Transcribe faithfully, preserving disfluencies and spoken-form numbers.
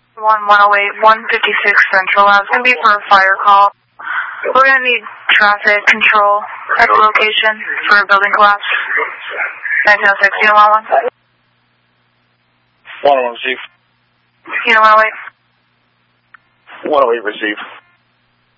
one one oh eight, one fifty-six Central. It's going to be for a fire call. We're going to need traffic control at the location for a building collapse. nineteen oh six, Unit one oh one. one oh one, receive. Unit one oh eight. one oh eight, receive.